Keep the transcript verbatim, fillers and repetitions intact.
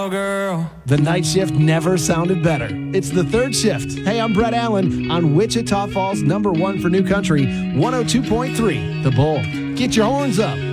girl. The night shift never sounded better. It's the third shift. Hey, I'm Brett Allen on Wichita Falls, number one for New Country, one oh two point three, The Bull. Get your horns up.